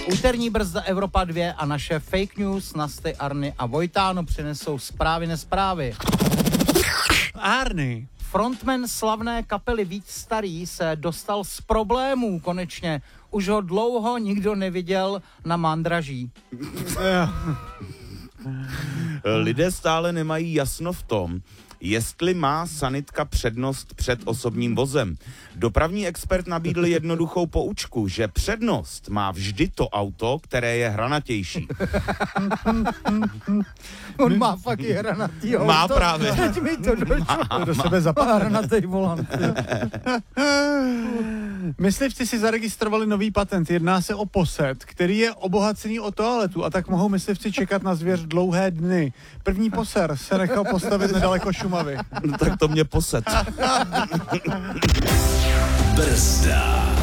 Úterní brzda Evropa 2 a naše fake news Nasty, Arny a Vojtáno přinesou zprávy nesprávy. Arny. Frontman slavné kapely Vít Starý se dostal z problémů konečně. Už ho dlouho nikdo neviděl na Mandraží. Lidé stále nemají jasno v tom, jestli má sanitka přednost před osobním vozem. Dopravní expert nabídl jednoduchou poučku, že přednost má vždy to auto, které je hranatější. On má fakt i hranatý auto. Má právě. Teď mi to došlo. Do sebe zapadá. Hranatý volant. Myslivci si zaregistrovali nový patent. Jedná se o posed, který je obohacený o toaletu a tak mohou myslivci čekat na zvěř dlouhé dny. První poser se nechal postavit nedaleko Šumavy. No, tak to mě posed. Brzda.